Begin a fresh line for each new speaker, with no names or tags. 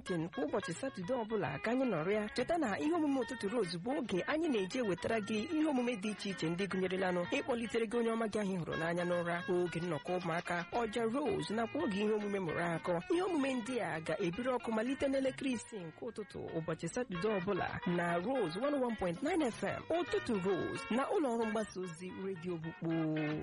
kwa ụbọchị Satọde ọbụla ka anyị nọrọ ya. Cheta na ihe omume ụtụtụ Rose bụ oge anyị na-eji ewetara gị ihe omume dị iche iche ndị gụnyerelanụ ịkpọlitere gị onye ọma gị ahụ hụrụ n'anya n'ụra, oge nnọkọ ụmụaka, ọja Rose nakwa oge ihe omume mụrụ akọ. Ihe omume ndị a ga-ebiri ọkụ malite n'elekere 6 nke ụtụtụ ụbọchị Satọde ọbụla na Rose 101.9 FM ụtụtụ Rose na ụlọ ọrụ mgbasa ozi redio Bukpo.